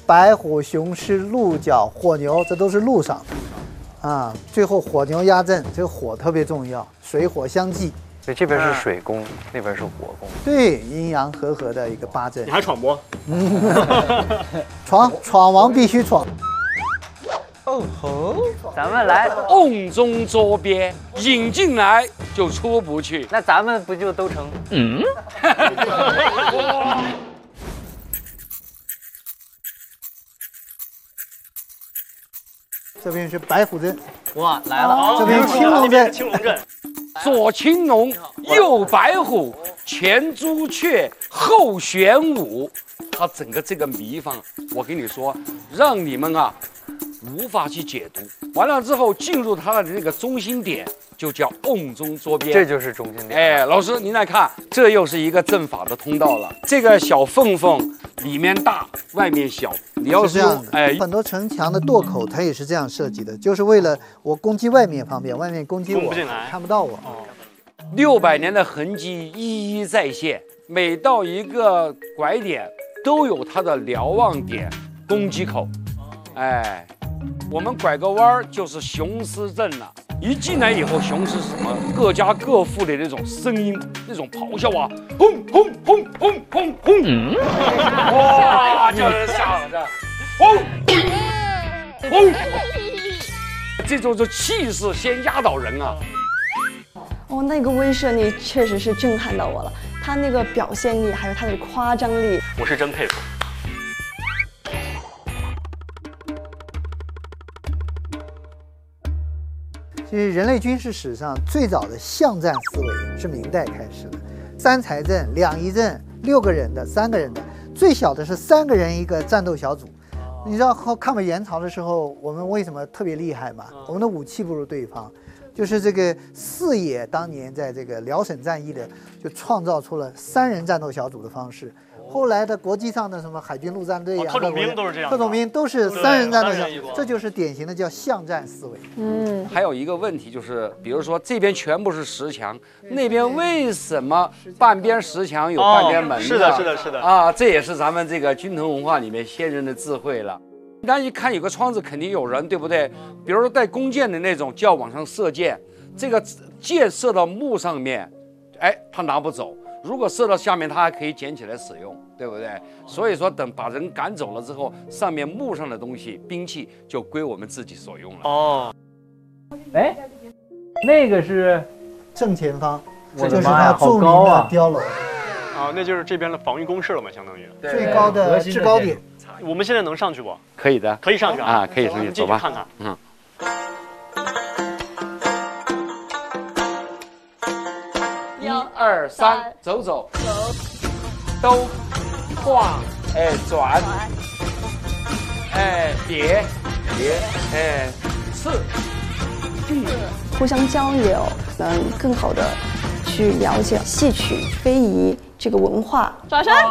白虎、雄狮、鹿角、火牛，这都是路上的啊。最后火牛压阵，这个火特别重要，水火相济。 所以这边是水宫，那边是火宫。 对，阴阳和合的一个八阵。 你还闯不？ 闯王必须闯。 哦吼，咱们来， 瓮中捉鳖，引进来就出不去。 那咱们不就都成？ 这边是白虎阵， 哇，来了， 这边青龙阵， 青龙阵， 左青龙，右白虎，前朱雀，后玄武。它整个这个秘方，我跟你说，让你们啊无法去解读。完了之后，进入它的那个中心点，就叫瓮中捉鳖。 这就是中心点。 哎，老师您来看，这又是一个阵法的通道了。这个小缝缝里面大，外面小。你要是这样的， 哎， 很多城墙的垛口它也是这样设计的，就是为了我攻击外面方便，外面攻击我攻不进来看不到我。 600年的痕迹一一再现，每到一个拐点都有它的瞭望点、攻击口。哎，我们拐个弯儿就是雄狮阵了。一进来以后，雄狮是什么？各家各户的那种声音，那种咆哮啊，轰轰轰轰轰轰！哇，叫人吓着，轰轰！这种气势先压倒人啊！ 哦，那个威慑力确实是震撼到我了，他那个表现力，还有他的夸张力， 我是真佩服。 其实人类军事史上最早的巷战思维是明代开始的，3才阵、2仪阵，6个人的、3个人的，最小的是3个人一个战斗小组。你知道抗美援朝的时候，我们为什么特别厉害吗？我们的武器不如对方。 就是这个四野当年在这个辽沈战役的，就创造出了3人战斗小组的方式。后来的国际上的什么海军陆战队呀、 特种兵都是这样， 特种兵都是3人战斗小组，这就是典型的叫巷战思维。 嗯， 还有一个问题就是，比如说这边全部是石墙，那边为什么半边石墙有半边门呢？ 是的，是的，是的啊，这也是咱们这个军统文化里面先人的智慧了。 但一看有个窗子，肯定有人，对不对？比如说带弓箭的那种，就要往上射箭。这个箭射到木上面，哎，他拿不走；如果射到下面，他还可以捡起来使用，对不对？所以说，等把人赶走了之后，上面木上的东西、兵器就归我们自己所用了。 哦， 哎，那个是正前方，这我就是的妈呀它著名好高啊的碉楼， 啊，那就是这边的防御工事了嘛，相当于。 最高的制高点。 我们现在能上去不？ 可以的， 可以上去啊，可以上去，走吧， 看看。 嗯。 1、2、3，走走，兜，晃，哎，转，哎，别，哎，刺， 互相交流，能更好的去了解戏曲、非遗这个文化。转身，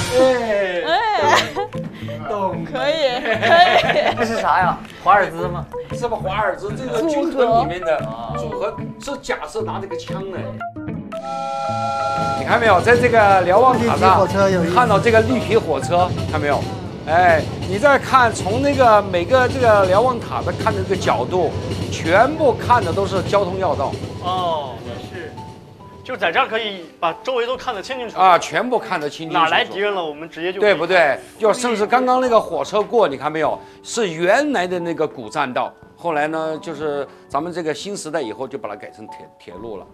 懂， 可以，可以。 这是啥呀？华尔兹吗？ 什么华尔兹这个军团里面的组合是假设拿这个枪呢。你看没有，在这个瞭望塔上看到这个绿皮火车，看没有？哎，你再看从那个每个这个瞭望塔的看的这个角度，全部看的都是交通要道。 哦，是，就在这儿可以把周围都看得清清楚楚啊，全部看得清清楚楚。 哪来敌人了，我们直接就对不对？就甚至刚刚那个火车过，你看没有？是原来的那个古栈道，后来呢，就是咱们这个新时代以后就把它改成铁路了。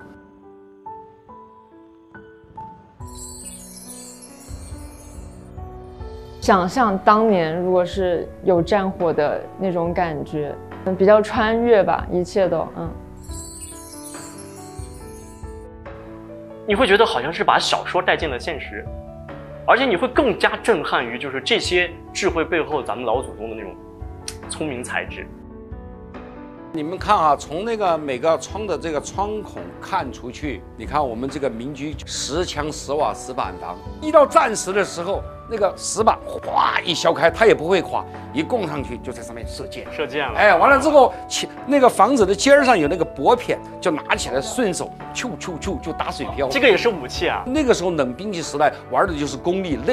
想象当年如果是有战火的那种感觉，比较穿越吧，一切都你会觉得好像是把小说带进了现实，而且你会更加震撼于就是这些智慧背后咱们老祖宗的那种聪明才智。 你们看啊，从那个每个窗的这个窗孔看出去，你看我们这个民居石墙、石瓦、石板房，一到战时的时候，那个石板哗一削开，它也不会垮，一供上去就在上面射箭， 射箭了。 哎，完了之后，那个房子的尖上有那个薄片，就拿起来顺手就打水漂。 这个也是武器啊。 那个时候冷兵器时代玩的就是功力。